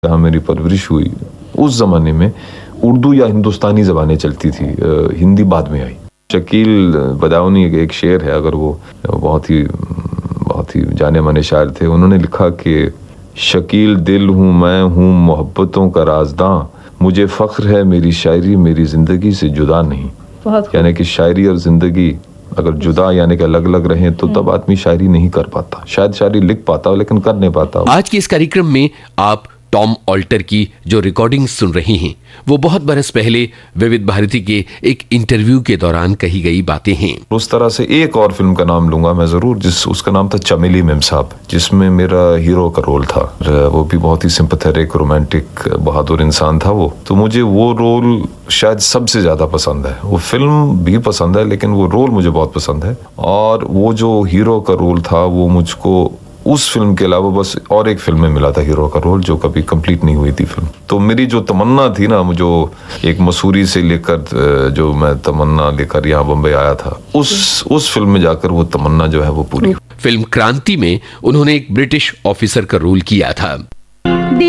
जहाँ मेरी परवरिश हुई उस ज़माने में उर्दू या हिंदुस्तानी ज़बानें चलती थी, हिंदी बाद में आई। शकील बदाऊनी एक शेर है, अगर वो बहुत ही जाने माने शायर थे। उन्होंने लिखा कि शकील दिल हूँ मैं हूँ मोहब्बतों का राजदां, मुझे फ़ख्र है मेरी शायरी मेरी ज़िंदगी से जुदा नहीं। यानी कि शायरी और ज़िंदगी अगर जुदा यानी कि अलग अलग रहें तो तब आदमी शायरी नहीं कर पाता। शायद शायरी लिख पाता हो लेकिन कर नहीं पाता हो। आज के इस कार्यक्रम में आप टॉम ऑल्टर की जो रिकॉर्डिंग सुन रही हैं वो बहुत बरस पहले विविध भारती के एक इंटरव्यू के दौरान कही गई बातें हैं। उस तरह से एक और फिल्म का नाम लूंगा मैं जरूर, उसका नाम था चमेली मेम साहब, जिसमें मेरा हीरो का रोल था। वो भी बहुत ही सिंपैथेटिक रोमांटिक बहादुर इंसान था वो। तो मुझे वो रोल शायद सबसे ज्यादा पसंद है। वो फिल्म भी पसंद है लेकिन वो रोल मुझे बहुत पसंद है। और वो जो हीरो का रोल था वो मुझको उस फिल्म के अलावा बस और एक फिल्म में मिला था हीरो का रोल, जो कभी कंप्लीट नहीं हुई थी फिल्म। तो मेरी जो तमन्ना थी ना, जो एक मसूरी से लेकर जो मैं तमन्ना लेकर यहाँ बम्बई आया था, उस फिल्म में जाकर वो तमन्ना जो है वो पूरी। फिल्म क्रांति में उन्होंने एक ब्रिटिश ऑफिसर का रोल किया था।